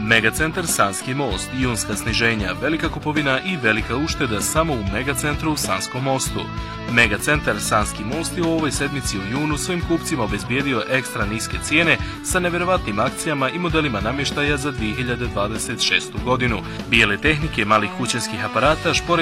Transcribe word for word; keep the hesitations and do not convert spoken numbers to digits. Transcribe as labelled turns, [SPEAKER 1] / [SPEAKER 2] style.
[SPEAKER 1] Megacentar Sanski most, junska sniženja, velika kupovina i velika ušteda samo u Megacentru u Sanskom mostu. Megacentar Sanski most je u ovoj sedmici u junu svojim kupcima obezbijedio ekstra niske cijene sa neverovatnim akcijama i modelima namještaja za dvije hiljade dvadeset šestu godinu. Bijele tehnike malih kućanskih aparata, špore